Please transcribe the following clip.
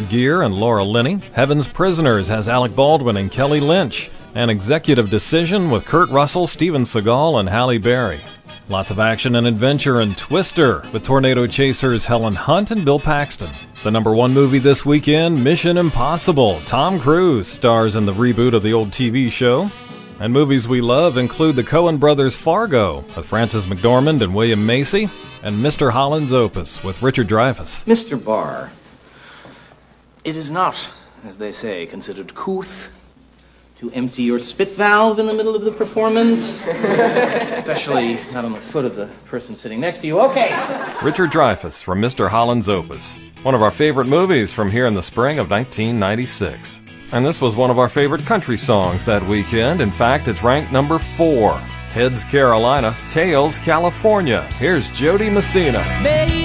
Richard Gere and Laura Linney. Heaven's Prisoners has Alec Baldwin and Kelly Lynch. An Executive Decision with Kurt Russell, Steven Seagal, and Halle Berry. Lots of action and adventure in Twister with Tornado Chasers Helen Hunt and Bill Paxton. The #1 movie this weekend, Mission Impossible. Tom Cruise stars in the reboot of the old TV show. And movies we love include the Coen brothers' Fargo with Frances McDormand and William Macy, and Mr. Holland's Opus with Richard Dreyfuss. Mr. Barr, it is not, as they say, considered couth to empty your spit valve in the middle of the performance, especially not on the foot of the person sitting next to you. Okay. Richard Dreyfuss from Mr. Holland's Opus, one of our favorite movies from here in the spring of 1996. And this was one of our favorite country songs that weekend. In fact, it's ranked number 4. Heads, Carolina. Tails, California. Here's Jody Messina. Baby.